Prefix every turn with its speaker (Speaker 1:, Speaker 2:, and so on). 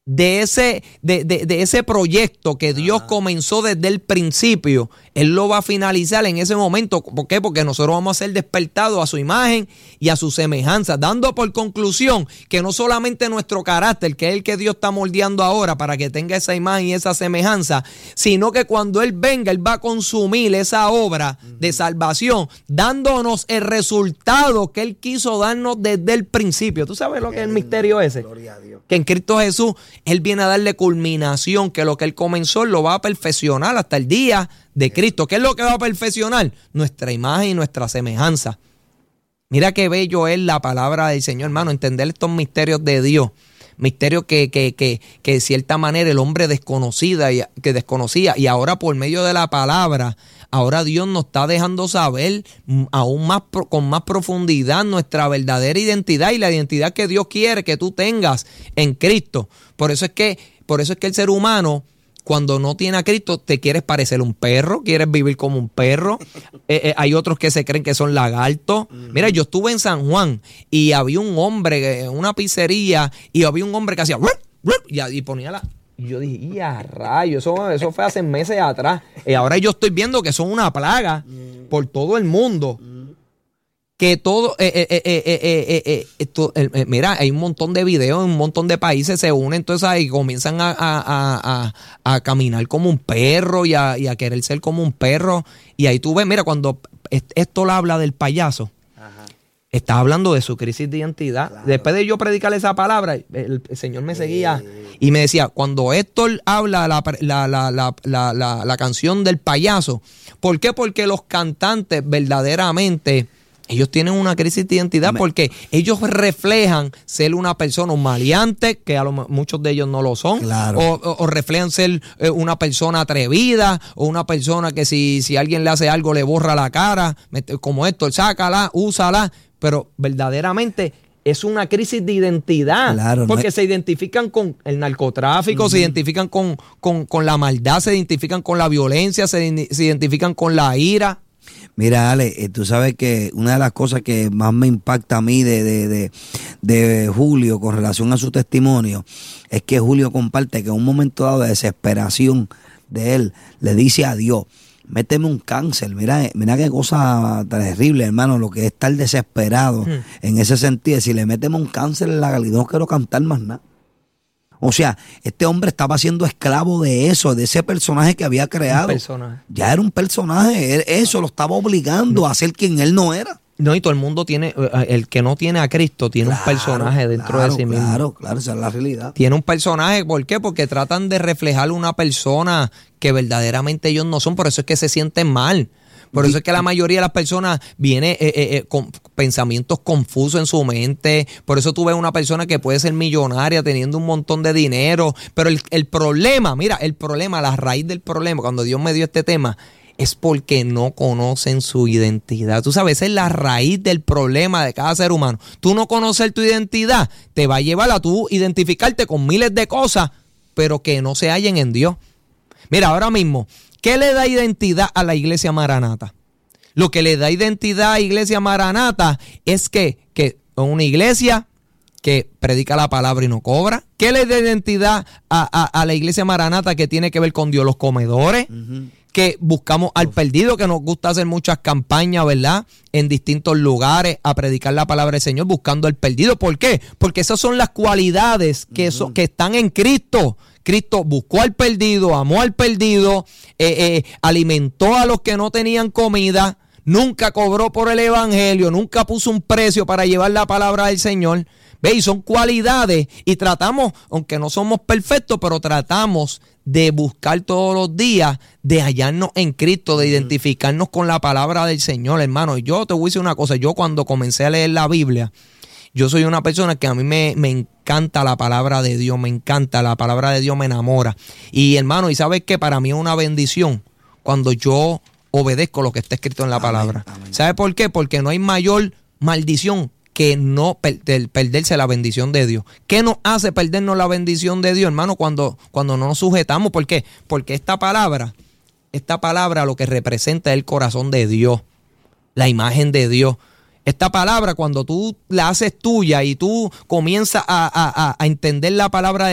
Speaker 1: de ese proyecto que Dios comenzó desde el principio, Él lo va a finalizar en ese momento. ¿Por qué? Porque nosotros vamos a ser despertados a su imagen y a su semejanza, dando por conclusión que no solamente nuestro carácter, que es el que Dios está moldeando ahora para que tenga esa imagen y esa semejanza, sino que cuando Él venga, Él va a consumir esa obra de salvación, dándonos el resultado que Él quiso darnos desde el principio. ¿Tú sabes lo que es el misterio ese?
Speaker 2: Gloria a Dios.
Speaker 1: Que en Cristo Jesús Él viene a darle culminación, que lo que Él comenzó lo va a perfeccionar hasta el día de Cristo. ¿Qué es lo que va a perfeccionar? Nuestra imagen y nuestra semejanza. Mira qué bello es la palabra del Señor, hermano, entender estos misterios de Dios. Misterios que de cierta manera el hombre desconocía y ahora por medio de la palabra, ahora Dios nos está dejando saber aún más con más profundidad nuestra verdadera identidad y la identidad que Dios quiere que tú tengas en Cristo. Por eso es que el ser humano, cuando no tiene a Cristo, te quieres parecer un perro, quieres vivir como un perro. Hay otros que se creen que son lagartos. Mira, yo estuve en San Juan y había un hombre en una pizzería y había un hombre que hacía y ponía la... Y yo dije, ¡ya rayo! Eso fue hace meses atrás. Y ahora yo estoy viendo que son una plaga por todo el mundo. Que todo, mira, hay un montón de videos en un montón de países, se unen entonces y comienzan a caminar como un perro y a querer ser como un perro. Y ahí tú ves, mira, cuando esto le habla del payaso, está hablando de su crisis de identidad. Claro. Después de yo predicarle esa palabra, el Señor me seguía y me decía, cuando Héctor habla la canción del payaso, ¿por qué? Porque los cantantes verdaderamente... Ellos tienen una crisis de identidad porque ellos reflejan ser una persona, un maleante, que muchos de ellos no lo son, claro. o reflejan ser una persona atrevida, o una persona que si alguien le hace algo le borra la cara, como esto, sácala, úsala, pero verdaderamente es una crisis de identidad, claro, porque se identifican con el narcotráfico, se identifican con la maldad, se identifican con la violencia, se identifican con la ira.
Speaker 2: Mira, Ale, tú sabes que una de las cosas que más me impacta a mí de Julio con relación a su testimonio es que Julio comparte que en un momento dado de desesperación de él le dice a Dios, méteme un cáncer. Mira qué cosa terrible, hermano, lo que es estar desesperado en ese sentido. Si le metemos un cáncer en la garganta, no quiero cantar más nada. O sea, este hombre estaba siendo esclavo de eso, de ese personaje que había creado. Ya era un personaje, eso lo estaba obligando a ser quien él no era.
Speaker 1: No, y todo el mundo tiene, el que no tiene a Cristo tiene un personaje dentro de sí mismo.
Speaker 2: Claro, esa es la realidad.
Speaker 1: Tiene un personaje, ¿por qué? Porque tratan de reflejar una persona que verdaderamente ellos no son, por eso es que se sienten mal. Por eso es que la mayoría de las personas viene con pensamientos confusos en su mente. Por eso tú ves una persona que puede ser millonaria teniendo un montón de dinero. Pero el problema, mira, la raíz del problema, cuando Dios me dio este tema, es porque no conocen su identidad. Tú sabes, esa es la raíz del problema de cada ser humano. Tú no conocer tu identidad te va a llevar a tú identificarte con miles de cosas, pero que no se hallen en Dios. Mira, ahora mismo, ¿qué le da identidad a la Iglesia Maranata? Lo que le da identidad a la Iglesia Maranata es que es una iglesia que predica la palabra y no cobra. ¿Qué le da identidad a la Iglesia Maranata que tiene que ver con Dios? Los comedores, que buscamos al perdido, que nos gusta hacer muchas campañas, ¿verdad? En distintos lugares a predicar la palabra del Señor buscando al perdido. ¿Por qué? Porque esas son las cualidades que están en Cristo. Cristo buscó al perdido, amó al perdido, alimentó a los que no tenían comida, nunca cobró por el evangelio, nunca puso un precio para llevar la palabra del Señor. ¿Ve? Y son cualidades y tratamos, aunque no somos perfectos, pero tratamos de buscar todos los días, de hallarnos en Cristo, de identificarnos con la palabra del Señor, hermano. Y yo te voy a decir una cosa, yo cuando comencé a leer la Biblia, yo soy una persona que a mí me encanta la palabra de Dios, me encanta, la palabra de Dios me enamora. Y hermano, ¿y sabes qué? Para mí es una bendición cuando yo obedezco lo que está escrito en la palabra. Amén. ¿Sabe por qué? Porque no hay mayor maldición que no perderse la bendición de Dios. ¿Qué nos hace perdernos la bendición de Dios, hermano? Cuando no nos sujetamos. ¿Por qué? Porque esta palabra lo que representa es el corazón de Dios, la imagen de Dios. Esta palabra, cuando tú la haces tuya y tú comienzas a entender la palabra de